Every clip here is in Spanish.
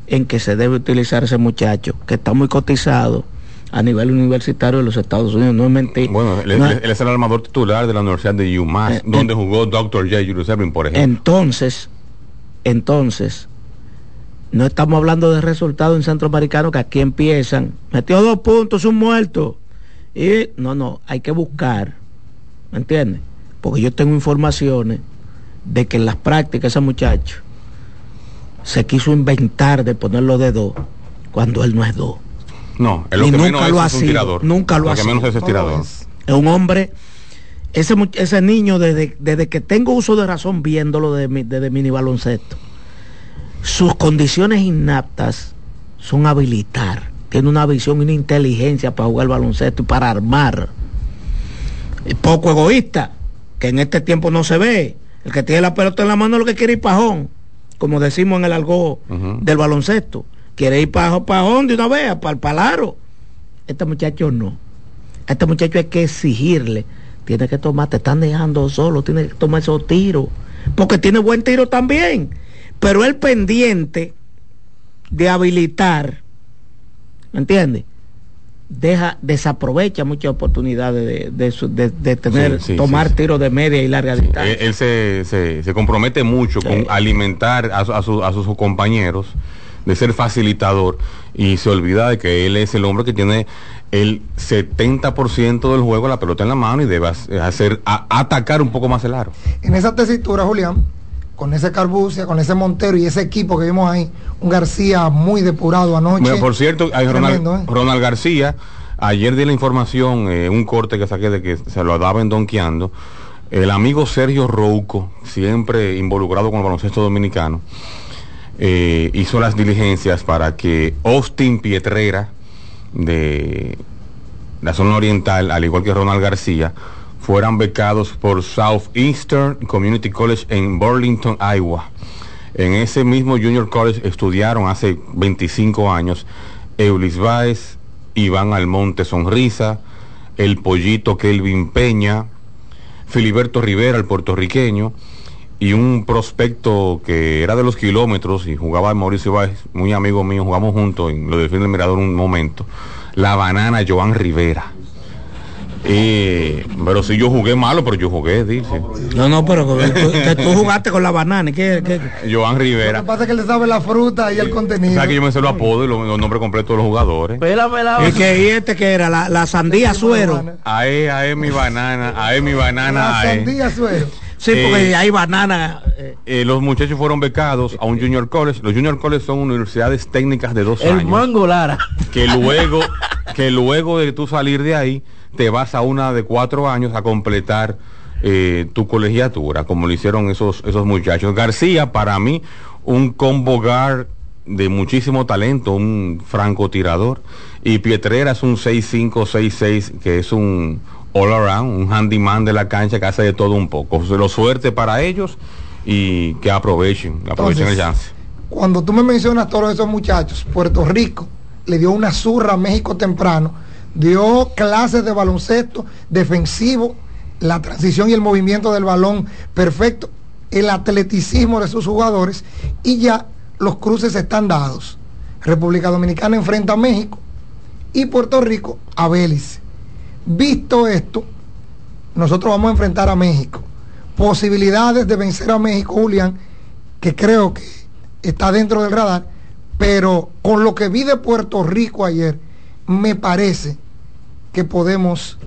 en que se debe utilizar ese muchacho, que está muy cotizado a nivel universitario de los Estados Unidos. No es mentira. Bueno, él es el armador titular de la Universidad de UMass, donde jugó Dr. J. Julius Erving, por ejemplo. Entonces, no estamos hablando de resultados en Centroamericano que aquí empiezan, metió 2 puntos, un muerto. Y no, hay que buscar, ¿me entiendes? Porque yo tengo informaciones de que en las prácticas ese muchacho se quiso inventar de ponerlo de 2 cuando él no es 2. No, es lo que menos es un tirador. Nunca lo ha sido. Lo que menos es tirador. Es un hombre, ese niño desde que tengo uso de razón viéndolo desde mini baloncesto, sus condiciones inaptas son habilitar. Tiene una visión y una inteligencia para jugar baloncesto y para armar. Es poco egoísta, que en este tiempo no se ve. El que tiene la pelota en la mano es lo que quiere ir pajón, como decimos en el argot del baloncesto. Quiere ir pajón de una vez, para el palaro. Este muchacho no. A este muchacho hay que exigirle. Tiene que tomar, te están dejando solo, tiene que tomar esos tiros. Porque tiene buen tiro también. Pero el pendiente de habilitar, ¿me entiendes? Desaprovecha muchas oportunidades de tener, tomar tiros de media y larga distancia. Él se compromete mucho con alimentar a sus compañeros, de ser facilitador, y se olvida de que él es el hombre que tiene el 70% del juego, la pelota en la mano, y debe atacar un poco más el aro. En esa tesitura, Julián, con ese Carbucia, con ese Montero y ese equipo que vimos ahí, un García muy depurado anoche. Bueno, por cierto, hay Ronald García, ayer di la información, un corte que saqué de que se lo daban donkeando, el amigo Sergio Rouco, siempre involucrado con el baloncesto dominicano, hizo las diligencias para que Austin Pietrera, de la zona oriental, al igual que Ronald García, fueran becados por Southeastern Community College en Burlington, Iowa. En ese mismo Junior College estudiaron hace 25 años Eulis Báez, Iván Almonte Sonrisa, el Pollito Kelvin Peña, Filiberto Rivera, el puertorriqueño, y un prospecto que era de los kilómetros y jugaba Mauricio Báez, muy amigo mío, jugamos juntos en lo del fin del Mirador un momento, la banana Joan Rivera. Pero si yo jugué malo, pero yo jugué, dice. No, pero tú jugaste con la banana. ¿Qué? Joan Rivera. Lo que pasa es que le sabe la fruta y el contenido. O sea, que yo me sé los apodos y los nombres completos de los jugadores. ¿Y que era? La sandía suero. Ae mi banana. La sandía suero. Sí, porque hay banana. Los muchachos fueron becados a un Junior College. Los Junior College son universidades técnicas de 2 años. El Mango Lara. Que luego de tú salir de ahí, te vas a una de 4 años a completar tu colegiatura, como lo hicieron esos muchachos. García, para mí, un combo guard de muchísimo talento, un francotirador, y Pietrera es un 6'5", 6'6", que es un all around, un handyman de la cancha que hace de todo un poco. Lo suerte para ellos y que aprovechen el chance. Cuando tú me mencionas todos esos muchachos, Puerto Rico le dio una zurra a México temprano, dio clases de baloncesto defensivo, la transición y el movimiento del balón perfecto, el atleticismo de sus jugadores, y ya los cruces están dados. República Dominicana enfrenta a México y Puerto Rico a Belice. Visto esto, nosotros vamos a enfrentar a México. Posibilidades de vencer a México, Julián, que creo que está dentro del radar, pero con lo que vi de Puerto Rico ayer, me parece que podemos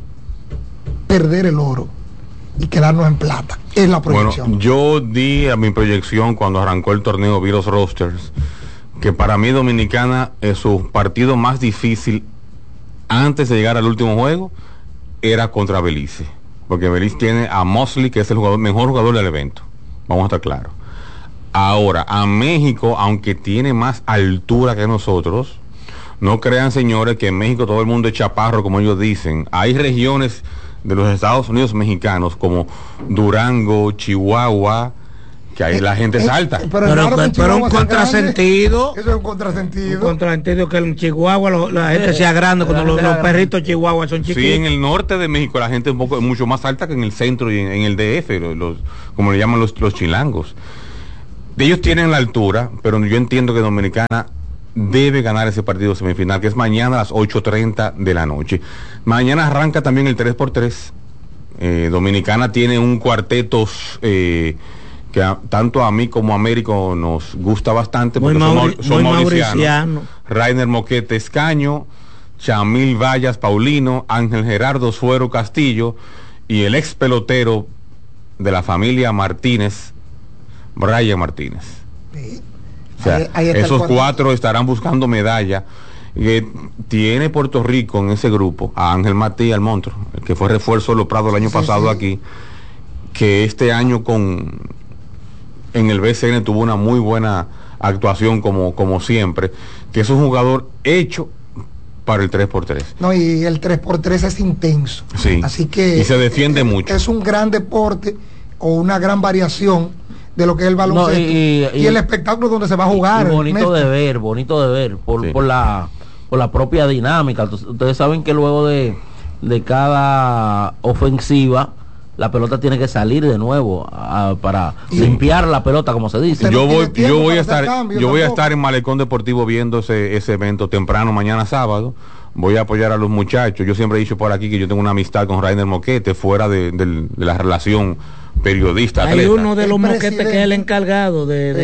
perder el oro y quedarnos en plata. Es la proyección. Bueno, yo di a mi proyección cuando arrancó el torneo vi los rosters, que para mí Dominicana es su partido más difícil antes de llegar al último juego era contra Belice, porque Belice tiene a Mosley, que es el mejor jugador del evento, vamos a estar claros. Ahora, a México, aunque tiene más altura que nosotros, no crean, señores, que en México todo el mundo es chaparro, como ellos dicen. Hay regiones de los Estados Unidos mexicanos, como Durango, Chihuahua, que ahí la gente salta. Pero un contrasentido. Eso es un contrasentido. Un contrasentido que en Chihuahua la gente sea grande, cuando los perritos Chihuahua son chiquitos. Sí, en el norte de México la gente es mucho más alta que en el centro y en el DF, como le llaman los chilangos. Ellos tienen la altura, pero yo entiendo que Dominicana debe ganar ese partido semifinal, que es mañana a las 8:30 de la noche. Mañana arranca también el 3x3. Dominicana tiene un cuarteto que tanto a mí como a Américo nos gusta bastante, porque son mauricianos. Rainer Moquete Escaño, Chamil Vallas Paulino, Ángel Gerardo Suero Castillo y el ex pelotero de la familia Martínez, Brian Martínez. Sí. O sea, ahí esos 4 estarán buscando medalla. Tiene Puerto Rico en ese grupo a Ángel Matías, el monstruo, el que fue refuerzo de los Prados el año pasado aquí, que este año en el BCN tuvo una muy buena actuación como siempre, que es un jugador hecho para el 3x3. No, y el 3x3 es intenso. Sí. Así que y se defiende mucho. Es un gran deporte o una gran variación de lo que es el baloncesto. No, y el espectáculo donde se va a jugar. Bonito de ver por la propia dinámica. Ustedes saben que luego de cada ofensiva la pelota tiene que salir de nuevo para limpiar la pelota, como se dice. Yo voy a estar en Malecón Deportivo viendo ese evento temprano mañana sábado. Voy a apoyar a los muchachos. Yo siempre he dicho por aquí que yo tengo una amistad con Rainer Moquete fuera de la relación periodista-atleta. Hay uno de los Moquetes que es el encargado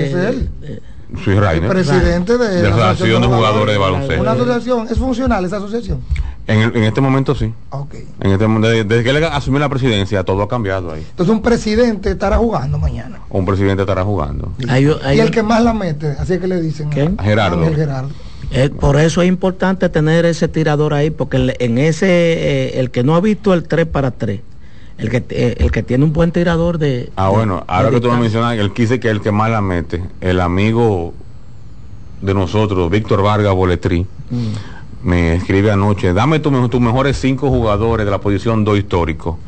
soy Rainer, el presidente de la Asociación de Jugadores de Baloncesto. ¿Una asociación? ¿Es funcional esa asociación? En este momento sí. Okay. Desde que él asumió la presidencia todo ha cambiado ahí. Entonces un presidente estará jugando mañana. Un presidente estará jugando. Y el que más la mete, así es que le dicen. ¿Quién? Gerardo. Por eso es importante tener ese tirador ahí, porque en ese el que no ha visto el 3x3, el que tiene un buen tirador de... Bueno, ahora que tú lo mencionas, él quise que el que más la mete, el amigo de nosotros, Víctor Vargas Boletrí, me escribe anoche, dame tus mejores 5 jugadores de la posición 2 histórico.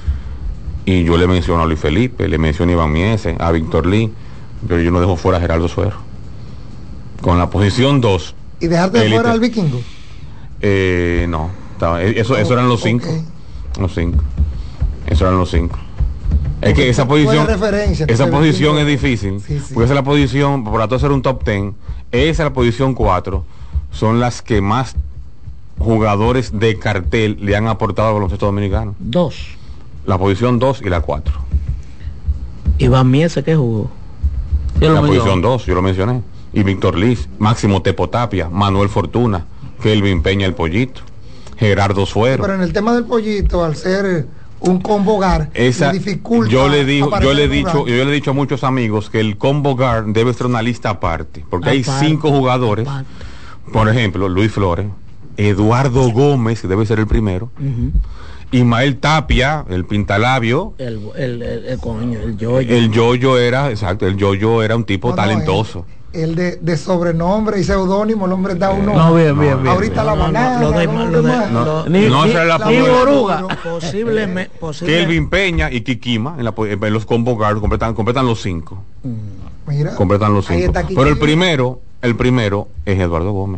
Y yo le menciono a Luis Felipe, le menciono a Iván Miese, a Víctor Lee, pero yo no dejo fuera a Gerardo Suero. Con la posición 2. ¿Y dejarte fuera al Vikingo? No, eso eran los 5. Okay. Los 5. Esos eran los 5. Es que esa posición es difícil, porque esa es la posición, para todo hacer un top 10, esa es la posición 4, son las que más jugadores de cartel le han aportado al baloncesto dominicano. 2. La posición 2 y la 4. Iván Miese, ¿qué jugó? La posición 2, yo lo mencioné. Y Víctor Liz, Máximo Tepo Tapia, Manuel Fortuna, Kelvin Peña el Pollito, Gerardo Suero. Pero en el tema del Pollito, al ser un combo guard, dificulta. Yo le he dicho a muchos amigos que el combo guard debe ser una lista aparte, porque hay 5 jugadores. Por ejemplo, Luis Flores, Eduardo Gómez, que debe ser el primero, Ismael Tapia, el pintalabio, el Yoyo. El Yoyo era un tipo talentoso. El de sobrenombre y seudónimo, el hombre da uno. No, bien. Ahorita la banana. No será la Boruga. Posiblemente. Kelvin Peña y Kikima en los combo guard completan los 5. Mira. Completan los 5. Pero el primero es Eduardo Gómez.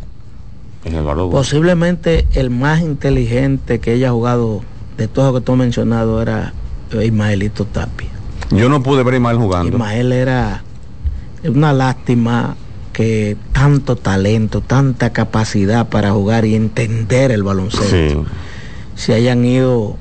Posiblemente el más inteligente que haya jugado de todo lo que tú has mencionado era Ismaelito Tapia. Yo no pude ver a Ismael jugando. Ismael era una lástima que tanto talento, tanta capacidad para jugar y entender el baloncesto, se hayan ido,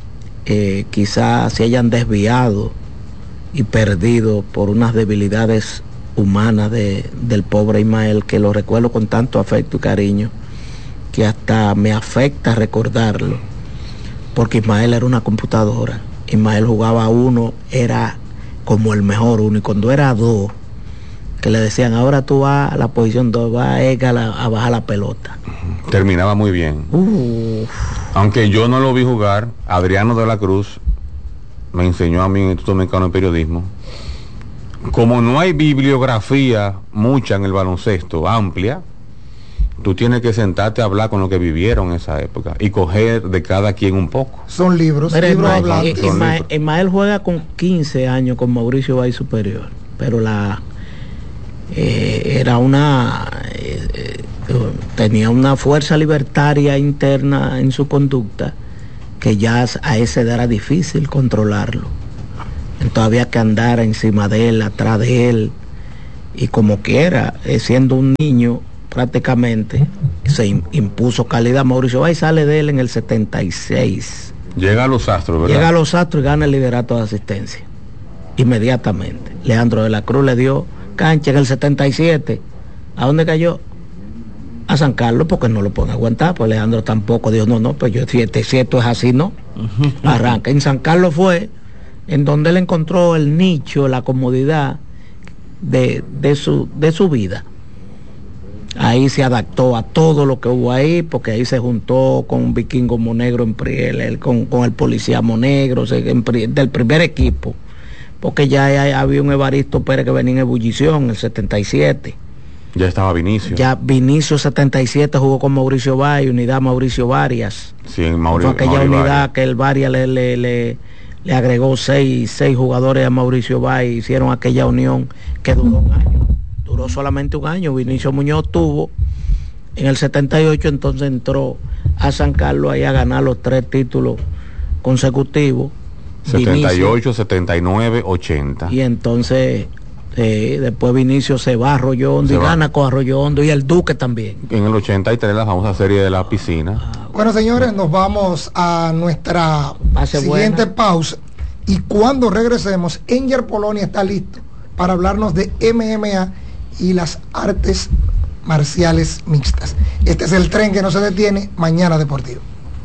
quizás se hayan desviado y perdido por unas debilidades humanas del pobre Ismael, que lo recuerdo con tanto afecto y cariño que hasta me afecta recordarlo, porque Ismael era una computadora. Ismael jugaba 1, era como el mejor 1, y cuando era 2, que le decían, ahora tú vas a la posición 2, vas a bajar la pelota. Terminaba muy bien. Aunque yo no lo vi jugar, Adriano de la Cruz me enseñó a mí en el Instituto Mexicano de Periodismo. Como no hay bibliografía mucha en el baloncesto, amplia, tú tienes que sentarte a hablar con lo que vivieron en esa época y coger de cada quien un poco. Son libros, Ismael juega con 15 años con Mauricio Bay Superior, pero tenía una fuerza libertaria interna en su conducta que ya a esa edad era difícil controlarlo. Entonces había que andar encima de él, atrás de él, y como quiera, siendo un niño, prácticamente se impuso calidad. Mauricio Báez sale de él en el 76. Llega a los Astros, ¿verdad? Llega a los Astros y gana el liderato de asistencia inmediatamente. Leandro de la Cruz le dio cancha en el 77. ¿A dónde cayó? A San Carlos, porque no lo pueden aguantar. Pues Leandro tampoco dijo, no, pues yo si esto es así, no. Arranca. En San Carlos fue en donde él encontró el nicho, la comodidad de su vida. Ahí se adaptó a todo lo que hubo ahí, porque ahí se juntó con un Vikingo Monegro en Priel, con el policía Monegro, del primer equipo, porque ya había un Evaristo Pérez que venía en ebullición en el 77. Ya estaba Vinicio. Ya Vinicio 77 jugó con Mauricio Báez, unidad Mauricio Varias. Sí, Mauricio. Fue aquella unidad que el Varias le agregó seis jugadores a Mauricio Báez, hicieron aquella unión que duró un año. Duró solamente un año. Vinicio Muñoz tuvo en el 78, entonces entró a San Carlos ahí a ganar los 3 títulos consecutivos. 78, Vinicio, 79, 80. Y entonces después Vinicio se va a Arroyo Hondo y gana con Arroyo Hondo, y el Duque también. En el 83 la famosa serie de la piscina. Bueno, señores, nos vamos a nuestra siguiente pausa, y cuando regresemos, Enger Polonia está listo para hablarnos de MMA y las artes marciales mixtas. Este es el tren que no se detiene. Mañana Deportivo.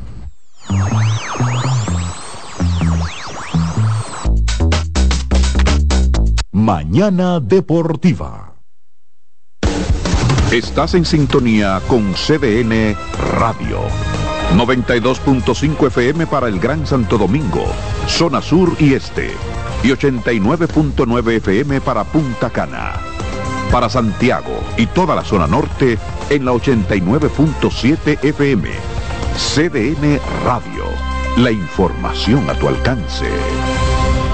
Mañana Deportiva. Estás en sintonía con CDN Radio. 92.5 FM para el Gran Santo Domingo, zona sur y este. Y 89.9 FM para Punta Cana. Para Santiago y toda la zona norte en la 89.7 FM. CDN Radio. La información a tu alcance.